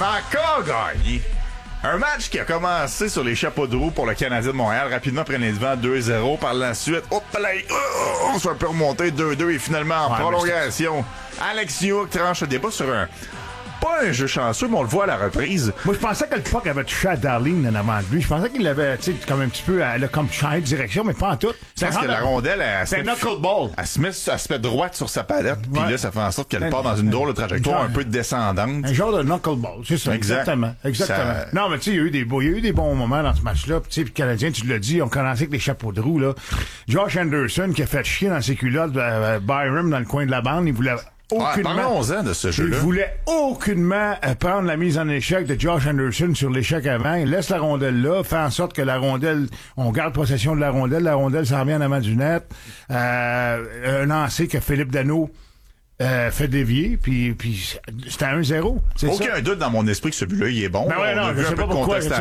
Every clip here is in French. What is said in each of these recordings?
encore gagné. Un match qui a commencé sur les chapeaux de roue pour le Canadien de Montréal. Rapidement prenait le devant 2-0. Par la suite, hop là, on s'est un peu remonté 2-2 et finalement en prolongation. Alex Newhook tranche le débat sur pas un jeu chanceux, mais on le voit à la reprise. Moi, je pensais que le puck avait touché à Darlene en avant de lui. Je pensais qu'il l'avait, tu sais, comme un petit peu, elle a comme changé de direction, mais pas en tout. Parce que la rondelle, c'est un knuckleball. Elle se met droite sur sa palette, puis là, ça fait en sorte qu'elle part dans une drôle de trajectoire un peu descendante. Un genre de knuckleball, c'est ça. Exactement. Ça... Non, mais tu sais, il y a eu des bons moments dans ce match-là. Tu sais, puis le Canadien, tu l'as dit, on commençait avec les chapeaux de roue, là. Josh Anderson, qui a fait chier dans ses culottes Byram dans le coin de la bande, il voulait parlons-en de ce jeu-là. Il voulait aucunement prendre la mise en échec de Josh Anderson sur l'échec avant. Il laisse la rondelle là, fait en sorte que la rondelle, on garde possession de la rondelle s'en vient en avant du net. Un lancer que Philippe Danault fait dévier, puis c'était 1-0. Aucun doute dans mon esprit que ce but-là, il est bon. Ben ouais, non, je sais pas pourquoi. Je sais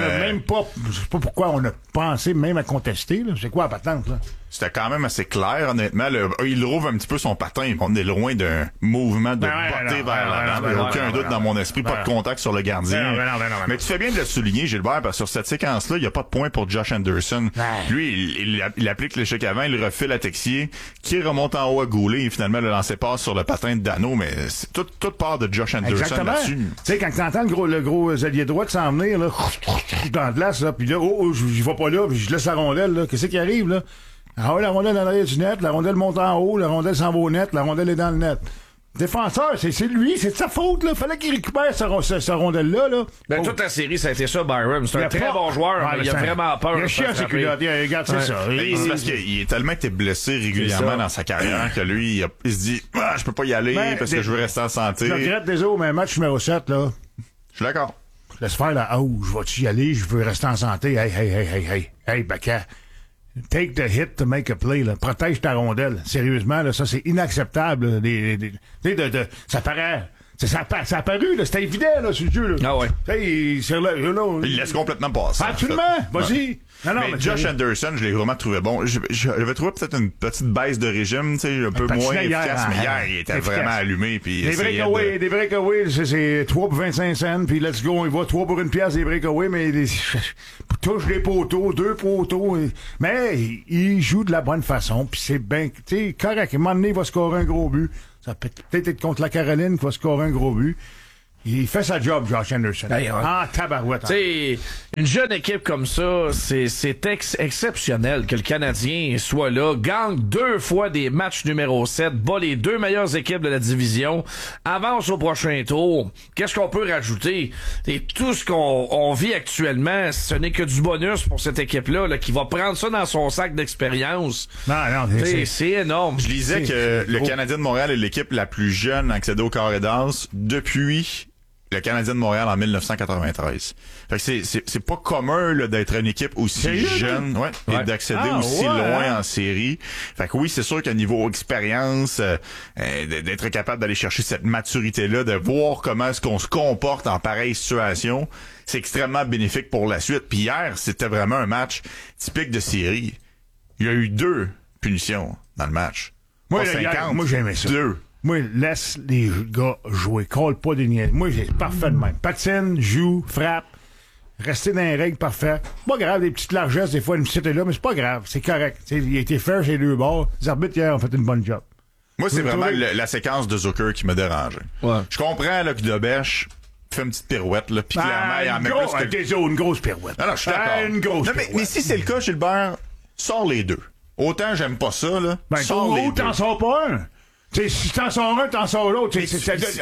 pas pourquoi on a pensé même à contester. Là. C'est quoi la patente, là? C'était quand même assez clair, honnêtement. Il rouvre un petit peu son patin. On est loin d'un mouvement de botter vers l'avant. Aucun doute dans mon esprit. Pas de contact sur le gardien. Mais tu fais bien de le souligner, Gilbert, parce que sur cette séquence-là, il n'y a pas de point pour Josh Anderson. Lui, il applique l'échec avant, il refile à Texier, qui remonte en haut à Goulet, et finalement, le lancer passe sur le patin de Danault. Mais c'est toute part de Josh Anderson là-dessus. Tu sais, quand t'entends le gros allié droit de s'en venir, là, dans la glace, là, puis là, je vais pas là, puis je laisse la rondelle, là. Qu'est-ce qui arrive, là? Ah ouais, la rondelle dans l'arrière du net, la rondelle monte en haut, la rondelle s'en va au net, la rondelle est dans le net. Défenseur, c'est lui, c'est de sa faute, là. Fallait qu'il récupère sa rondelle-là, là. Ben, toute la série, ça a été ça, Byram. C'est un très bon joueur, mais il a vraiment peur. Il a chié à ses culottes. Regarde, c'est ça. C'est parce qu'il a tellement été blessé régulièrement dans sa carrière que lui, il se dit, je peux pas y aller parce que je veux rester en santé. Je regrette des autres, mais match numéro 7, là. Je suis d'accord. Laisse faire, là. Je vais-tu y aller? Je veux rester en santé. Hey, Baka. Take the hit to make a play, là. Protège ta rondelle. Sérieusement, là, ça, c'est inacceptable. Ça paraît. Ça a apparu, là. C'était évident, là, sur le jeu, là. Ah ouais. Il laisse complètement passer. Absolument. Vas-y. Mais Josh Anderson, je l'ai vraiment trouvé bon. J'avais trouvé peut-être une petite baisse de régime, tu sais, un peu moins efficace, mais hier, il était vraiment allumé. Puis des breakaways, c'est 3 pour 25 cents, puis let's go, il va 3 pour une pièce des breakaways, mais touche les poteaux, 2 poteaux, mais il joue de la bonne façon, puis c'est bien, tu sais, correct. À un moment donné, il va scorer un gros but. Ça peut peut-être être contre la Caroline qu'il va scorer un gros but. Il fait sa job, Josh Anderson. Tabarouette. T'sais, une jeune équipe comme ça, c'est exceptionnel que le Canadien soit là, gagne 2 fois des matchs numéro 7, bat les 2 meilleures équipes de la division, avance au prochain tour. Qu'est-ce qu'on peut rajouter? Et tout ce qu'on vit actuellement, ce n'est que du bonus pour cette équipe-là, là, qui va prendre ça dans son sac d'expérience. C'est énorme. Je lisais que le Canadien de Montréal est l'équipe la plus jeune à accéder au carré d'as depuis le Canadien de Montréal en 1993. Fait que c'est pas commun là, d'être une équipe aussi jeune et d'accéder aussi loin en série. Fait que oui, c'est sûr qu'à niveau expérience, d'être capable d'aller chercher cette maturité-là, de voir comment est-ce qu'on se comporte en pareille situation, c'est extrêmement bénéfique pour la suite. Puis hier, c'était vraiment un match typique de série. Il y a eu 2 punitions dans le match. Moi, j'aimais ça. 2. Moi, laisse les gars jouer. Call pas des niaises. Moi, j'ai parfait de même. Patine, joue, frappe. Rester dans les règles parfaites. Pas grave, des petites largesses, des fois, une petite là, mais c'est pas grave. C'est correct. T'sais, il a été fair chez les 2 bords. Les arbitres, hier, ont fait une bonne job. Moi, c'est vraiment la séquence de Zucker qui m'a dérangé. Ouais. Je comprends, là, que Dobèche fait une petite pirouette, là, pis clairement, il en met plus que... une grosse pirouette. Non, je suis d'accord. Une grosse pirouette. Mais si c'est le cas, Gilbert, sors les 2. Autant j'aime pas ça, là. Sors les 2. T'en sors pas un. T'sais, si t'en sors un, t'en sors l'autre. En bout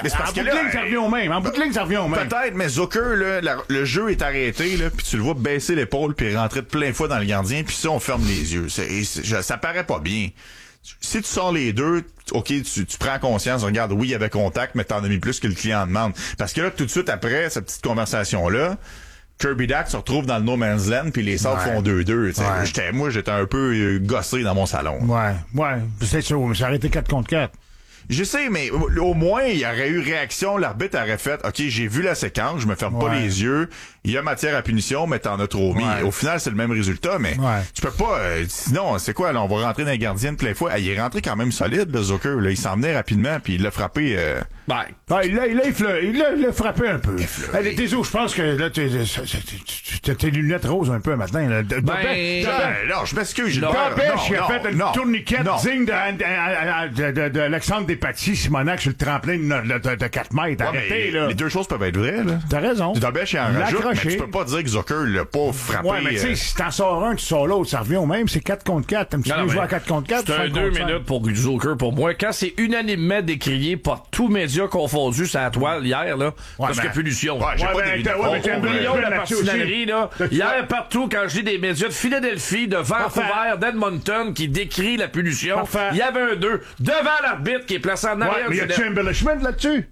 de ligne, ça revient au même. Peut-être, mais Zucker, là, le jeu est arrêté, là, puis tu le vois baisser l'épaule puis rentrer de plein fouet dans le gardien, puis ça, on ferme les yeux. Ça paraît pas bien. Si tu sors les 2, OK, tu prends conscience, regarde, oui, il y avait contact, mais t'en as mis plus que le client demande. Parce que là, tout de suite après cette petite conversation-là, Kirby Dack se retrouve dans le No Man's Land puis les Sabres font 2-2. J'étais un peu gossé dans mon salon. Ouais, c'est sûr, mais ça a arrêté 4 contre 4. Je sais, mais au moins, il y aurait eu réaction. L'arbitre aurait fait, OK, j'ai vu la séquence, je me ferme pas les yeux. Il y a matière à punition, mais t'en as trop mis. Au final, c'est le même résultat, mais tu peux pas... sinon, c'est quoi, là, on va rentrer dans les gardiens de plein fois. Il est rentré quand même solide, le Zucker. Là, il s'en venait rapidement, puis il l'a frappé... il l'a frappé un peu. Désolé, je pense que là, t'as tes lunettes roses un peu matin. Là. Non, je m'excuse. Dobèche, il a fait une tourniquette digne d'Alexandre Despatie, Simonac sur le tremplin de 4 mètres. Arrêtez, là. Les deux choses peuvent être vraies, là. T'as raison. Dobèche, il en rajoute, mais tu peux pas dire que Zucker l'a pas frappé. Ouais, mais tu sais, si t'en sors un, tu sors l'autre, ça revient au même. C'est 4 contre 4. T'aimes-tu mieux jouer à 4 contre 4? C'est un 2 minutes pour Zucker, pour moi. Quand c'est unanimement décrié par tous médias confondus sur la toile hier, là, parce que punition. J'ai pas de la parcinaillerie, là. Hier, partout, quand je lis des médias de Philadelphie, de Vancouver, d'Edmonton, qui décrit la punition, il y avait un 2 devant l'arbitre qui est placé en arrière. Mais y a-tu un embellishment là-dessus?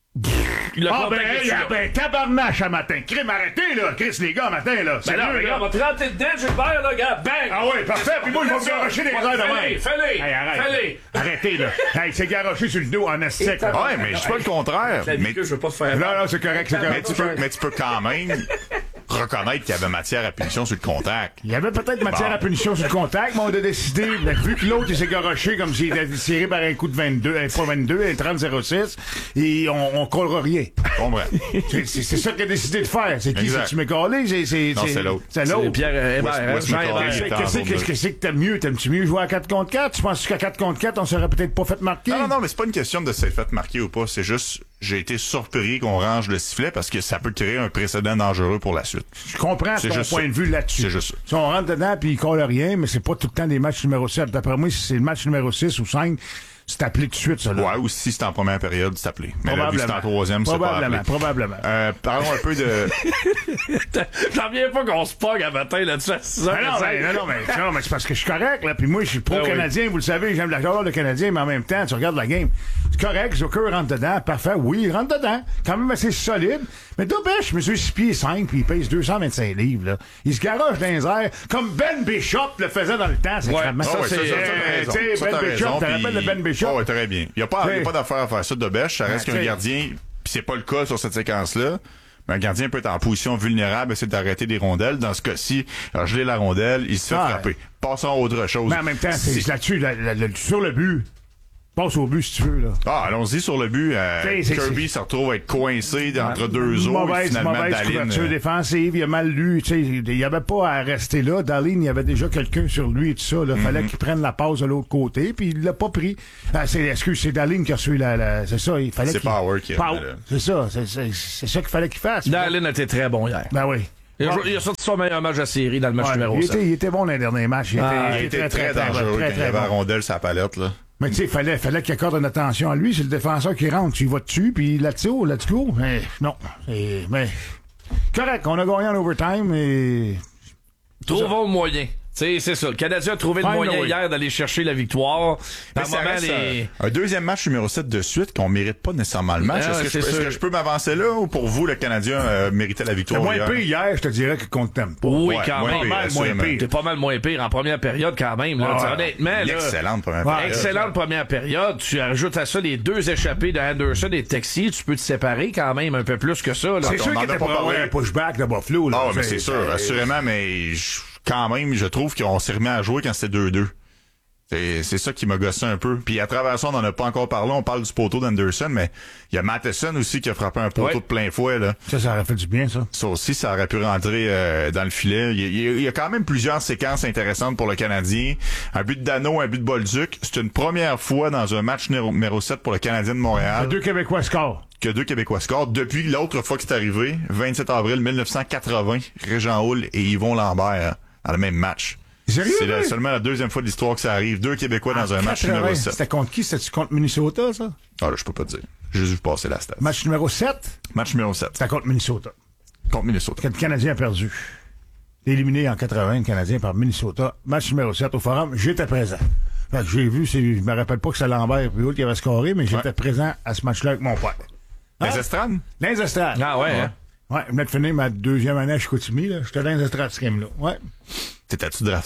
Tabarnache à matin. Crime, arrêtez, là. Chris, les gars, matin, là. Ben là, regarde, on va te rentrer dedans, Gilbert, là, gars. Bang! Ah ouais, parfait. Puis moi, je vais me garocher des heures demain. Fais-les. Arrêtez, là. Hey, c'est garoché sur le dos en astic. Ouais, mais je suis pas le contraire. Mais je veux pas te faire. Non, c'est correct, Mais tu peux quand même reconnaître qu'il y avait matière à punition sur le contact. Il y avait peut-être matière à punition sur le contact, mais on a décidé, vu que l'autre, il s'est garoché comme s'il était tiré par un coup de 22, pas 22, un 30-06, et on collera rien. C'est ça qu'il a décidé de faire. C'est qui? C'est-tu McCauley? Non, c'est l'autre. C'est l'autre. C'est Pierre Hébert. Qu'est-ce que t'aimes mieux jouer à 4 contre 4? Tu penses qu'à 4 contre 4, on serait peut-être pas fait marquer? Non, mais c'est pas une question de s'être fait marquer ou pas. C'est juste, j'ai été surpris qu'on range le sifflet parce que ça peut créer un précédent dangereux pour la suite. Je comprends ton point de vue là-dessus. C'est juste ça. Si on rentre dedans puis il colle rien, mais c'est pas tout le temps des matchs numéro 7. D'après moi, si c'est le match numéro 6 ou 5, c'est appelé tout de suite, ça, là. Ouais, ou si c'est en première période, c'est appelé. Mais là, vu que c'est en troisième, c'est pas appelé. Probablement. Parlons un peu de... J'en reviens pas qu'on se pogne à matin là-dessus à 6 heures. Non, mais c'est parce que je suis correct, là. Puis moi, je suis pro-canadien, vous le savez, j'aime la gloire de Canadien, mais en même temps, tu regardes la game. C'est correct, Zucker rentre dedans, parfait, oui, il rentre dedans. Quand même assez solide. Mais Dobèche, monsieur 6 pieds 5, puis il pèse 225 livres, là. Il se garoche dans les airs, comme Ben Bishop le faisait dans le temps, c'est extrêmement. Ben Bishop, tu te rappelles de Ben Bishop? Oh, ouais, très bien. Il n'y a pas d'affaire à faire ça de Dobèche. Ça reste qu'un gardien, puis c'est pas le cas sur cette séquence-là. Mais un gardien peut être en position vulnérable, essayer d'arrêter des rondelles. Dans ce cas-ci, alors geler la rondelle, il se fait frapper. Passons à autre chose. Mais en même temps, c'est là-dessus, sur le but. Passe au but si tu veux, là. Allons-y sur le but. Kirby se retrouve à être coincé entre deux eaux. Mauvaise couverture défensive, il a mal lu. Il n'y avait pas à rester là. Dahlin, il y avait déjà quelqu'un sur lui et tout ça. Il fallait qu'il prenne la passe de l'autre côté, puis il l'a pas pris. C'est Dahlin qui a reçu c'est ça, il fallait c'est Power qui a C'est ça, c'est ça qu'il fallait qu'il fasse. Dahlin était très bon hier. Ben oui. Il a sorti son meilleur match de série dans le match numéro 7. Il était bon dans les derniers matchs. Il était très dangereux quand il y avait la rondelle sur la palette, là. Mais tu sais, fallait qu'il accorde une attention à lui. C'est le défenseur qui rentre. Tu y vas dessus, puis let's go. Mais non. Mais correct, on a gagné en overtime, et... Trouvons le moyen. C'est ça. Le Canadien a trouvé le moyen hier d'aller chercher la victoire. Un deuxième match numéro 7 de suite qu'on mérite pas nécessairement le match. Est-ce que je peux m'avancer là, ou pour vous, le Canadien méritait la victoire? Moins pire hier, je te dirais que contre t'aime pas. Oui, quand même. Moins pire. T'es pas mal moins pire en première période quand même. Là. Honnêtement, excellente première période. Excellente première période. Tu rajoutes à ça les 2 échappés de Anderson et Texi. Tu peux te séparer quand même un peu plus que ça. Là. C'est sûr qu'il était pas un pushback de Buffalo. Mais c'est sûr, assurément, mais... Quand même, je trouve qu'on s'est remis à jouer quand c'était 2-2. C'est ça qui m'a gossé un peu. Puis à travers ça, on n'en a pas encore parlé. On parle du poteau d'Anderson, mais il y a Matheson aussi qui a frappé un poteau de plein fouet, là. Ça aurait fait du bien, ça. Ça aussi, ça aurait pu rentrer dans le filet. Il y a quand même plusieurs séquences intéressantes pour le Canadien. Un but de Dano, un but de Bolduc. C'est une première fois dans un match numéro 7 pour le Canadien de Montréal. Que 2 Québécois scorent. Depuis l'autre fois que c'est arrivé, 27 avril 1980, Régent Houle et Yvon Lambert dans le même match. Sérieux? C'est seulement la deuxième fois de l'histoire que ça arrive. 2 Québécois dans un match numéro 7. C'était contre qui? C'était-tu contre Minnesota, ça? Là, je peux pas te dire. J'ai juste vu passer la stat. Match numéro 7? Match numéro 7. C'était contre Minnesota. Contre Minnesota. Le Canadien a perdu. Éliminé en 80, le Canadien par Minnesota. Match numéro 7 au Forum. J'étais présent. Fait que j'ai vu, je me rappelle pas que c'est Lambert et Houle qui avait scoré, mais j'étais présent à ce match-là avec mon père. Les estrades? Les estrades. Ah ouais, hein? Ouais, je venais de finir ma 2e année à Chicoutimi, là. J'étais dans les estrades, ce game-là. Ouais. T'étais-tu drafté?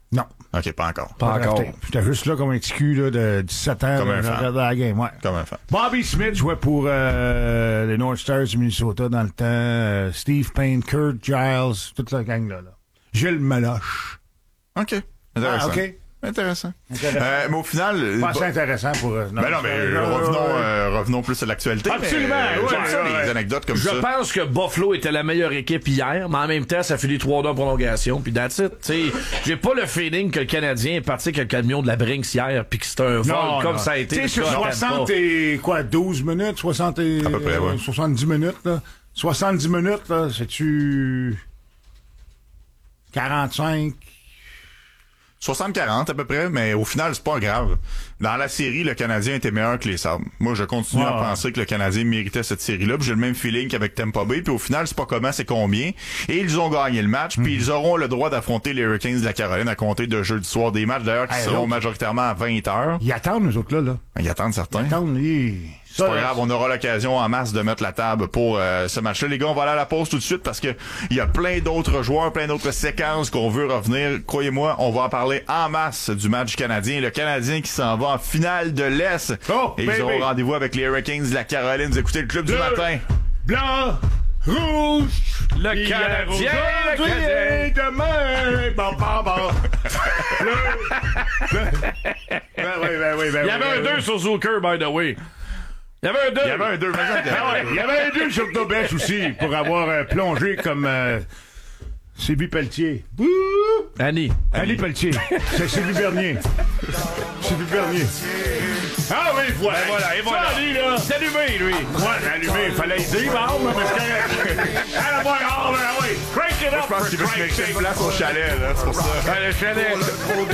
Non. OK, pas encore. Pas encore. J'étais juste là comme un petit cul là, de 17 ans. Comme un fan. Regardais la game, ouais. Comme un fan. Bobby Smith jouait pour les North Stars du Minnesota dans le temps. Steve Payne, Kurt Giles, toute la gang-là. Gilles Meloche. OK. Intéressant. OK. Intéressant. Mais au final... Pas assez intéressant pour... non, mais revenons plus à l'actualité. Absolument, J'aime ça, les anecdotes comme ça. Je pense que Buffalo était la meilleure équipe hier, mais en même temps, ça finit 3-2 en prolongation, puis that's it. T'sais, j'ai pas le feeling que le Canadien est parti avec le camion de la Brinks hier, puis que c'était un vol comme ça a été. Tu sais, sur 60 et 12 minutes, 60 et... À peu près, ouais. 70 minutes, là. 70 minutes, là, c'est-tu... 45... 60-40 à peu près, mais au final, c'est pas grave. Dans la série, le Canadien était meilleur que les Sabres. Moi, je continue à penser que le Canadien méritait cette série-là, puis j'ai le même feeling qu'avec Tampa Bay, puis au final, c'est pas comment, c'est combien. Et ils ont gagné le match, puis ils auront le droit d'affronter les Hurricanes de la Caroline à compter de jeudi soir. Des matchs, d'ailleurs, qui seront majoritairement à 20h. Ils attendent, nous autres, là. Ils attendent certains. Ils attendent, c'est pas grave, on aura l'occasion en masse de mettre la table pour ce match-là. Les gars, on va aller à la pause tout de suite parce que il y a plein d'autres joueurs, plein d'autres séquences qu'on veut revenir. Croyez-moi, on va en parler en masse du match canadien. Le Canadien qui s'en va en finale de l'Est. Et ils auront rendez-vous avec les Hurricanes de la Caroline. Vous écoutez le club du matin. Blanc, rouge, le Canadien, le demain, Il y avait un 2 sur Zucker, by the way. Il y avait un 2. Il y avait un 2. Il y avait un 2 sur Dobèche aussi, pour avoir plongé comme Sylvie Pelletier. Annie Pelletier. C'est Sylvie Bernier. Sylvie Bernier. Ah oui, voilà. Et voilà. Ça, lui, là. C'est allumé, lui. Ouais, allumé. Fallait y dire, mais c'est correct. À la voir, oui. Crank it up. Je pense qu'il veut se mettre une place au chalet, là. C'est pour ça. Le chalet.